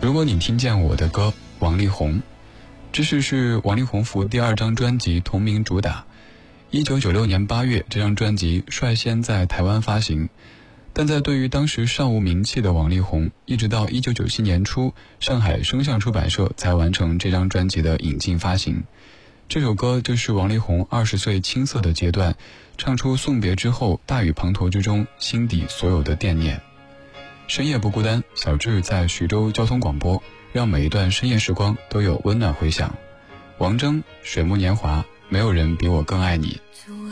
如果你听见我的歌，王力宏。这是王力宏服第2张专辑同名主打。1996年8月，这张专辑率先在台湾发行，但在对于当时尚无名气的王力宏，一直到1997年初，上海声像出版社才完成这张专辑的引进发行。这首歌就是王力宏20岁青涩的阶段，唱出送别之后大雨滂沱之中心底所有的惦念。深夜不孤单，小智在徐州交通广播，让每一段深夜时光都有温暖回响。王铮，水木年华，没有人比我更爱你。